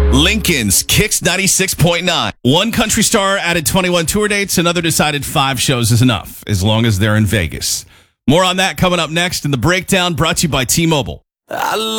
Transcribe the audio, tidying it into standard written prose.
Lincoln's Kicks 96.9. One country star added 21 tour dates. Another decided 5 shows is enough, as long as they're in Vegas. More on that coming up next in the breakdown, brought to you by T-Mobile.